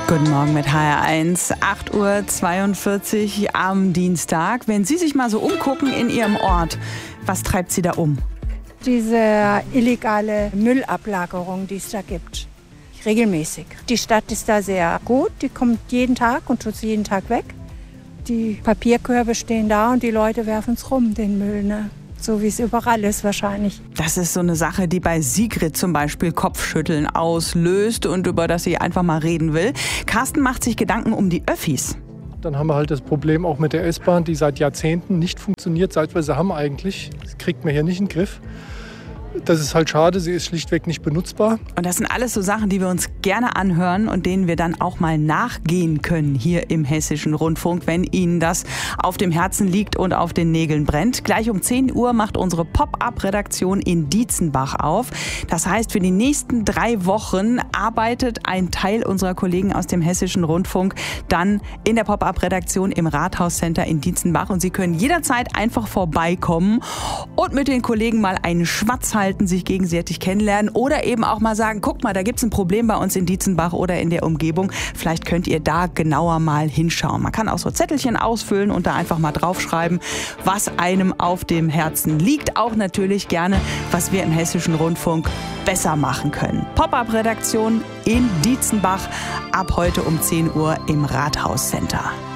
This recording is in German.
Guten Morgen mit HR1, 8:42 Uhr am Dienstag. Wenn Sie sich mal so umgucken in Ihrem Ort, was treibt Sie da um? Diese illegale Müllablagerung, die es da gibt, regelmäßig. Die Stadt ist da sehr gut, die kommt jeden Tag und tut sie jeden Tag weg. Die Papierkörbe stehen da und die Leute werfen es rum, den Müll, ne? So wie es überall ist wahrscheinlich. Das ist so eine Sache, die bei Sigrid zum Beispiel Kopfschütteln auslöst und über das sie einfach mal reden will. Carsten macht sich Gedanken um die Öffis. Dann haben wir halt das Problem auch mit der S-Bahn, die seit Jahrzehnten nicht funktioniert, seit wir sie haben eigentlich. Das kriegt man hier nicht in den Griff. Das ist halt schade, sie ist schlichtweg nicht benutzbar. Und das sind alles so Sachen, die wir uns gerne anhören und denen wir dann auch mal nachgehen können hier im Hessischen Rundfunk, wenn Ihnen das auf dem Herzen liegt und auf den Nägeln brennt. Gleich um 10 Uhr macht unsere Pop-up-Redaktion in Dietzenbach auf. Das heißt, für die nächsten 3 Wochen arbeitet ein Teil unserer Kollegen aus dem Hessischen Rundfunk dann in der Pop-up-Redaktion im Rathauscenter in Dietzenbach. Und Sie können jederzeit einfach vorbeikommen und mit den Kollegen mal einen Schwatz halten, sich gegenseitig kennenlernen oder eben auch mal sagen, guck mal, da gibt's ein Problem bei uns in Dietzenbach oder in der Umgebung. Vielleicht könnt ihr da genauer mal hinschauen. Man kann auch so Zettelchen ausfüllen und da einfach mal draufschreiben, was einem auf dem Herzen liegt. Auch natürlich gerne, was wir im Hessischen Rundfunk besser machen können. Pop-up-Redaktion in Dietzenbach ab heute um 10 Uhr im Rathauscenter.